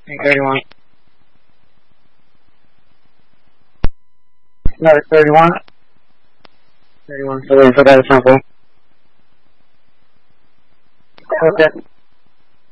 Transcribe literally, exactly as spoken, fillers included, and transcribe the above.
thirty-one. No, thirty-one. thirty-one, so wait for that sample. Okay.